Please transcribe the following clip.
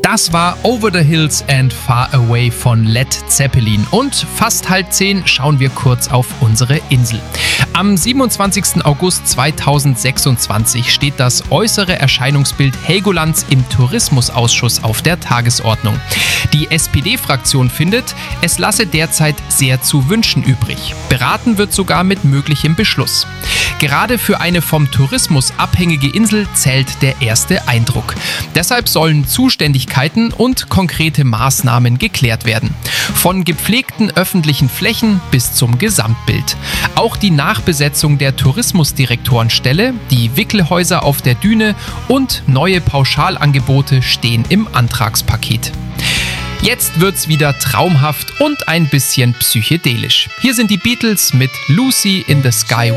Das war Over the Hills and Far Away von Led Zeppelin. Und fast 9:30 schauen wir kurz auf unsere Insel. Am 27. August 2026 steht das äußere Erscheinungsbild Helgolands im Tourismusausschuss auf der Tagesordnung. Die SPD-Fraktion findet, es lasse derzeit sehr zu wünschen übrig. Beraten wird sogar mit möglichem Beschluss. Gerade für eine vom Tourismus abhängige Insel zählt der erste Eindruck. Deshalb sollen Zuständigkeiten und konkrete Maßnahmen geklärt werden. Von gepflegten öffentlichen Flächen bis zum Gesamtbild. Auch die Nachbesetzung der Tourismusdirektorenstelle, die Wickelhäuser auf der Düne und neue Pauschalangebote stehen im Antragspaket. Jetzt wird's wieder traumhaft und ein bisschen psychedelisch. Hier sind die Beatles mit Lucy in the Sky